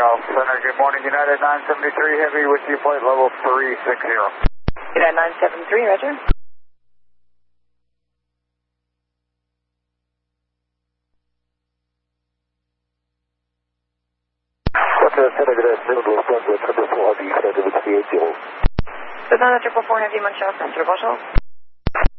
Montreal Center. Good morning, United 973 Heavy with you, flight level 360. United 973, roger. Cessna 444 Heavy, Montreal Center, bonjour.